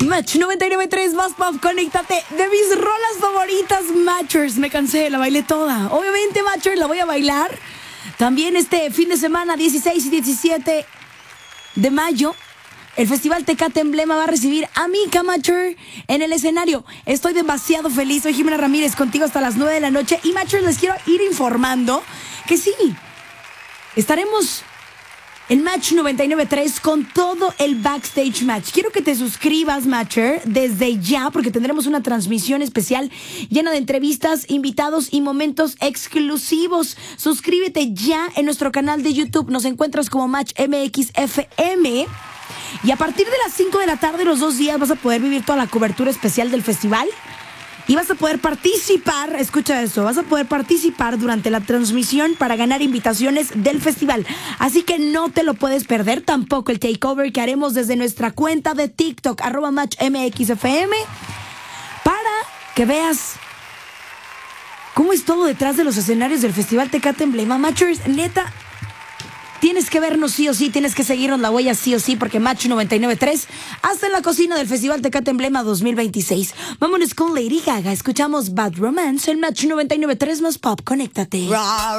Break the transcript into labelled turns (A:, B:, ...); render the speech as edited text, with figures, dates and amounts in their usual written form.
A: Match 99.3 más pop, conéctate. De mis rolas favoritas, Matchers. Me cansé, la bailé toda. Obviamente, Matchers, la voy a bailar. También este fin de semana, 16 y 17 de mayo, el Festival Tecate Emblema va a recibir a Mika Matcher en el escenario. Estoy demasiado feliz. Soy Jimena Ramírez, contigo hasta las 9 de la noche. Y Matchers, les quiero ir informando que sí, estaremos en Match 99.3 con todo el Backstage Match. Quiero que te suscribas, Matcher, desde ya, porque tendremos una transmisión especial llena de entrevistas, invitados y momentos exclusivos. Suscríbete ya en nuestro canal de YouTube. Nos encuentras como Match MX FM. Y a partir de las 5 de la tarde, los 2 días, vas a poder vivir toda la cobertura especial del festival. Y vas a poder participar, escucha eso, vas a poder participar durante la transmisión para ganar invitaciones del festival. Así que no te lo puedes perder, tampoco el takeover que haremos desde nuestra cuenta de TikTok, @MatchMXFM, para que veas cómo es todo detrás de los escenarios del Festival Tecate Emblema. Matchers, neta, tienes que vernos sí o sí, tienes que seguirnos la huella sí o sí, porque Match 99.3 hasta en la cocina del Festival Tecate Emblema 2026. Vámonos con Lady Gaga, escuchamos Bad Romance en Match 99.3 más pop, conéctate.